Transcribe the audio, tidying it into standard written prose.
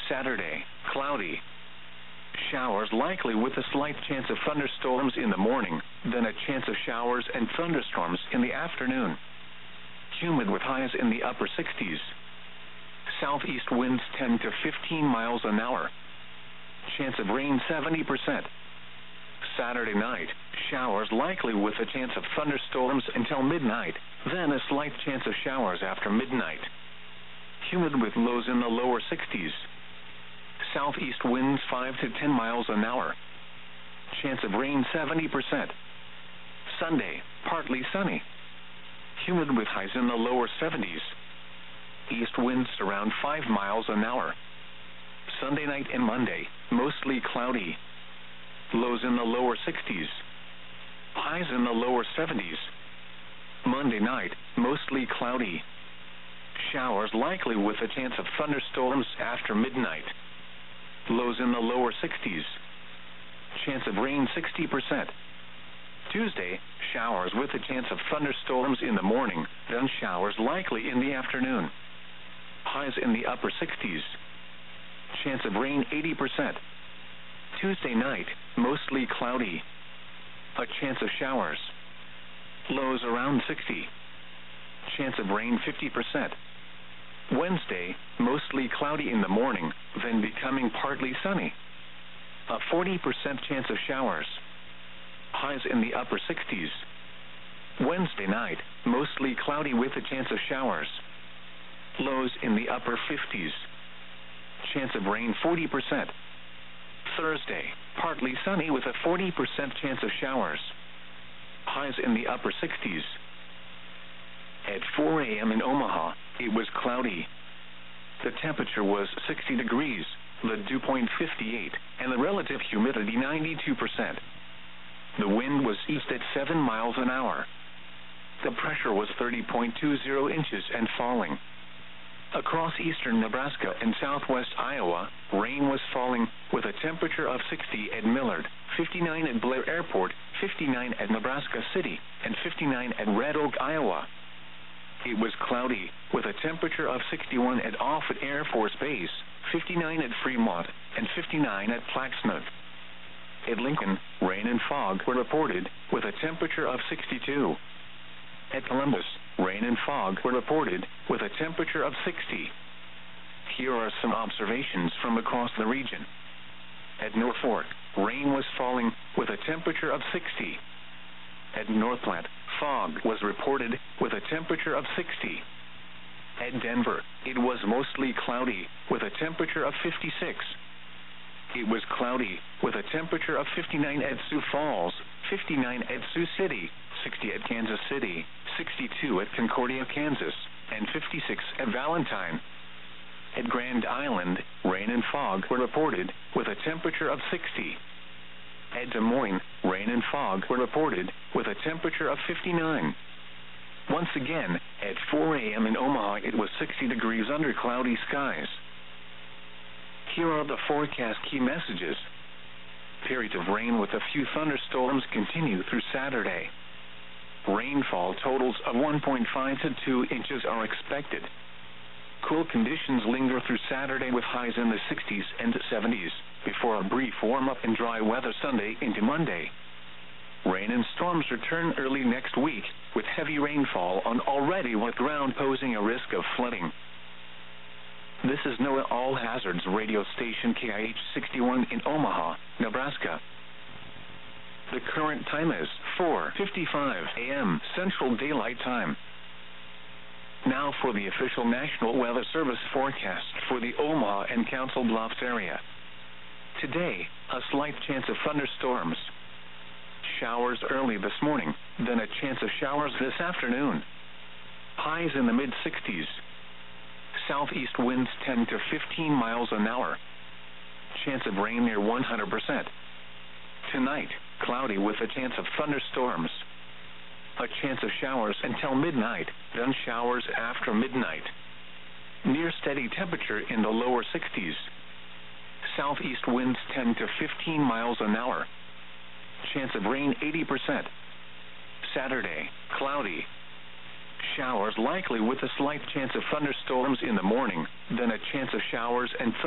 Saturday, cloudy. Showers likely with a slight chance of thunderstorms in the morning, then a chance of showers and thunderstorms in the afternoon. Humid with highs in the upper 60s. Southeast winds 10 to 15 miles an hour. Chance of rain 70%. Saturday night, showers likely with a chance of thunderstorms until midnight, then a slight chance of showers after midnight. Humid with lows in the lower 60s. Southeast winds 5 to 10 miles an hour. Chance of rain 70%. Sunday, partly sunny. Humid with highs in the lower 70s. East winds around 5 miles an hour. Sunday night and Monday, mostly cloudy. Lows in the lower 60s. Highs in the lower 70s. Monday night, mostly cloudy. Showers likely with a chance of thunderstorms after midnight. Lows in the lower 60s. Chance of rain 60%. Tuesday, showers with a chance of thunderstorms in the morning, then showers likely in the afternoon. Highs in the upper 60s. Chance of rain 80%. Tuesday night, mostly cloudy. A chance of showers. Lows around 60. Chance of rain 50%. Wednesday, mostly cloudy in the morning, then becoming partly sunny. A 40% chance of showers. Highs in the upper 60s. Wednesday night, mostly cloudy with a chance of showers. Lows in the upper 50s. Chance of rain 40%. Thursday, partly sunny with a 40% chance of showers. Highs in the upper 60s. At 4 a.m. in Omaha, it was cloudy. The temperature was 60 degrees, the dew point 58, and the relative humidity 92%. The wind was east at 7 miles an hour. The pressure was 30.20 inches and falling. Across eastern Nebraska and southwest Iowa, rain was falling with a temperature of 60 at Millard, 59 at Blair Airport, 59 at Nebraska City, and 59 at Red Oak, Iowa. It was cloudy with a temperature of 61 at Offutt Air Force Base, 59 at Fremont, and 59 at Plaxmouth. At Lincoln, rain and fog were reported with a temperature of 62. At Columbus, rain and fog were reported with a temperature of 60. Here are some observations from across the region. At Norfolk, rain was falling with a temperature of 60. At North Platte, fog was reported with a temperature of 60. At Denver, it was mostly cloudy with a temperature of 56. It was cloudy with a temperature of 59 at Sioux Falls, 59 at Sioux City, 60 at Kansas City, 62 at Concordia, Kansas, and 56 at Valentine. At Grand Island, rain and fog were reported with a temperature of 60. At Des Moines, rain and fog were reported with a temperature of 59. Once again, at 4 a.m. in Omaha, it was 60 degrees under cloudy skies. Here are the forecast key messages. Periods of rain with a few thunderstorms continue through Saturday. Rainfall totals of 1.5 to 2 inches are expected. Cool conditions linger through Saturday with highs in the 60s and 70s, before a brief warm-up and dry weather Sunday into Monday. Rain and storms return early next week, with heavy rainfall on already wet ground posing a risk of flooding. This is NOAA All Hazards radio station KIH 61 in Omaha, Nebraska. The current time is 4:55 a.m. Central Daylight Time. Now for the official National Weather Service forecast for the Omaha and Council Bluffs area. Today, a slight chance of thunderstorms. Showers early this morning, then a chance of showers this afternoon. Highs in the mid-60s. Southeast winds 10 to 15 miles an hour. Chance of rain near 100%. Tonight, cloudy with a chance of thunderstorms. A chance of showers until midnight, then showers after midnight. Near steady temperature in the lower 60s. Southeast winds 10 to 15 miles an hour. Chance of rain 80%. Saturday, cloudy. Showers likely with a slight chance of thunderstorms in the morning, then a chance of showers and